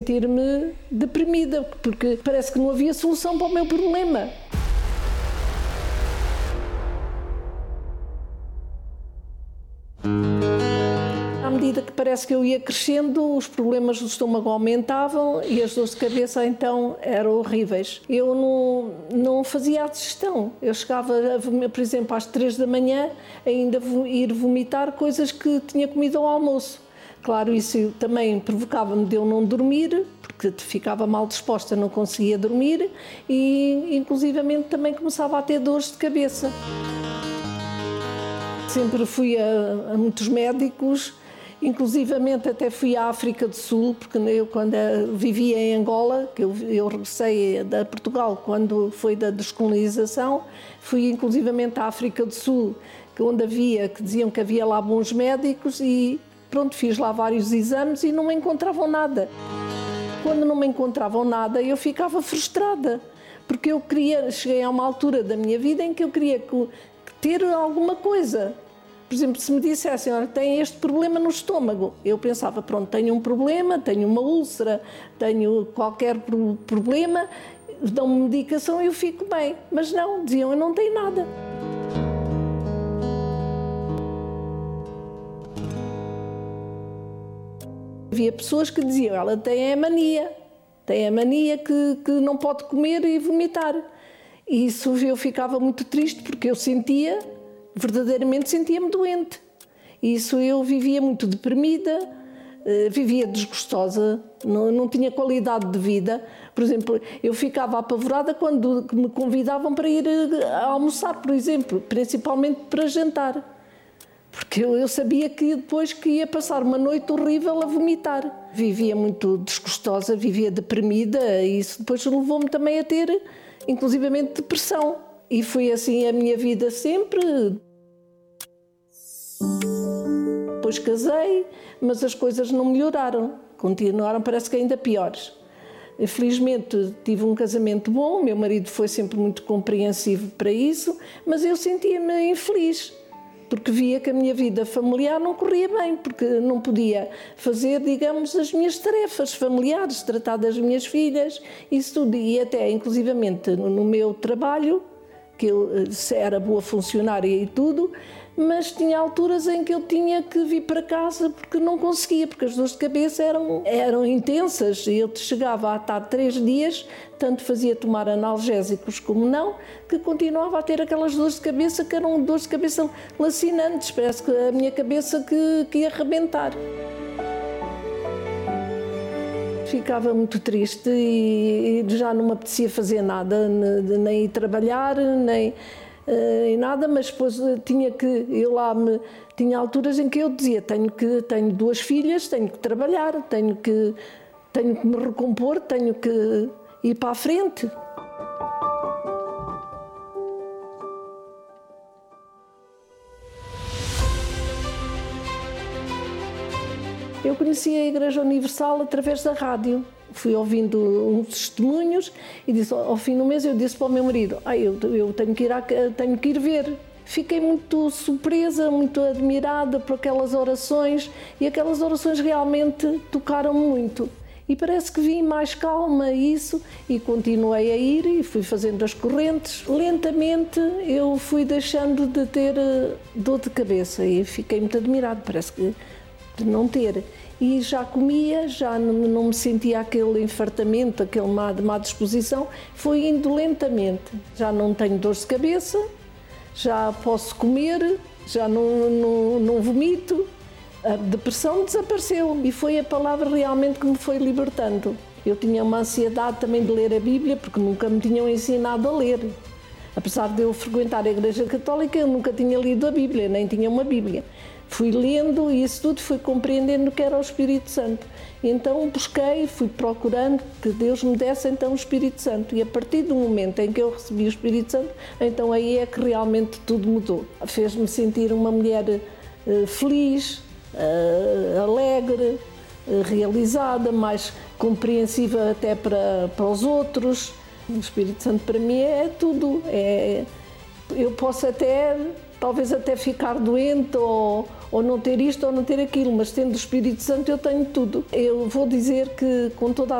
sentir-me deprimida, porque parece que não havia solução para o meu problema. À medida que parece que eu ia crescendo, os problemas do estômago aumentavam e as dores de cabeça então eram horríveis. Eu não fazia a digestão. Eu chegava, por exemplo, às 3 da manhã, ainda ir vomitar coisas que tinha comido ao almoço. Claro, isso também provocava-me de eu não dormir, porque ficava mal disposta, não conseguia dormir e, inclusivamente, também começava a ter dores de cabeça. Sempre fui a muitos médicos, inclusivamente até fui à África do Sul, porque eu quando vivia em Angola, que eu regressei de Portugal quando foi da descolonização, fui inclusivamente à África do Sul, que diziam que havia lá bons médicos e pronto, fiz lá vários exames e não me encontravam nada. Quando não me encontravam nada, eu ficava frustrada, porque cheguei a uma altura da minha vida em que eu queria ter alguma coisa. Por exemplo, se me dissessem, olha, tem este problema no estômago, eu pensava, pronto, tenho um problema, tenho uma úlcera, tenho qualquer problema, dão-me medicação e eu fico bem. Mas não, diziam, eu não tenho nada. Havia pessoas que diziam, ela tem a mania que não pode comer e vomitar. E isso eu ficava muito triste porque eu verdadeiramente sentia-me doente. E isso eu vivia muito deprimida, vivia desgostosa, não tinha qualidade de vida. Por exemplo, eu ficava apavorada quando me convidavam para ir almoçar, por exemplo, principalmente para jantar. Porque eu sabia que depois que ia passar uma noite horrível a vomitar. Vivia muito desgostosa, vivia deprimida e isso depois levou-me também a ter, inclusivamente, depressão. E foi assim a minha vida sempre. Depois casei, mas as coisas não melhoraram. Continuaram, parece que ainda piores. Infelizmente tive um casamento bom, meu marido foi sempre muito compreensivo para isso, mas eu sentia-me infeliz. Porque via que a minha vida familiar não corria bem, porque não podia fazer, digamos, as minhas tarefas familiares, tratar das minhas filhas, isso tudo. E até, inclusivamente, no meu trabalho, que eu era boa funcionária e tudo, mas tinha alturas em que eu tinha que vir para casa porque não conseguia, porque as dores de cabeça eram intensas. Eu chegava a estar 3 dias, tanto fazia tomar analgésicos como não, que continuava a ter aquelas dores de cabeça que eram dores de cabeça lacinantes, parece que a minha cabeça que ia arrebentar. Ficava muito triste e já não me apetecia fazer nada, nem ir trabalhar, nem nada, mas depois tinha alturas em que eu dizia, tenho 2 filhas, tenho que trabalhar, tenho que me recompor, tenho que ir para a frente. Eu conheci a Igreja Universal através da rádio. Fui ouvindo uns testemunhos e disse, ao fim do mês eu disse para o meu marido, eu tenho que ir ver. Fiquei muito surpresa, muito admirada por aquelas orações e aquelas orações realmente tocaram-me muito. E parece que vim mais calma isso e continuei a ir e fui fazendo as correntes. Lentamente eu fui deixando de ter dor de cabeça e fiquei muito admirada, parece que de não ter. E já comia, já não me sentia aquele infartamento, aquele má disposição, foi indo lentamente. Já não tenho dor de cabeça, já posso comer, já não vomito. A depressão desapareceu e foi a palavra realmente que me foi libertando. Eu tinha uma ansiedade também de ler a Bíblia, porque nunca me tinham ensinado a ler. Apesar de eu frequentar a Igreja Católica, eu nunca tinha lido a Bíblia, nem tinha uma Bíblia. Fui lendo e isso tudo fui compreendendo que era o Espírito Santo. E então busquei, fui procurando que Deus me desse então o Espírito Santo. E a partir do momento em que eu recebi o Espírito Santo, então aí é que realmente tudo mudou. Fez-me sentir uma mulher feliz, alegre, realizada, mais compreensiva até para os outros. O Espírito Santo para mim é tudo. Eu posso talvez até ficar doente ou não ter isto ou não ter aquilo, mas tendo o Espírito Santo eu tenho tudo. Eu vou dizer que com toda a